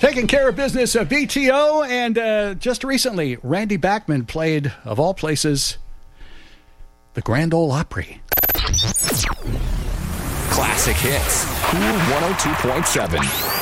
Taking care of business of BTO, and just recently, Randy Bachman played, of all places, the Grand Ole Opry. Classic hits. Cool 102.7.